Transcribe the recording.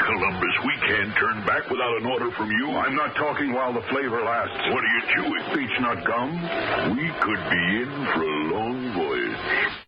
Columbus. We can't turn back without an order from you. I'm not talking while the flavor lasts. What are you chewing? Beech nut gum. We could be in for a long voyage.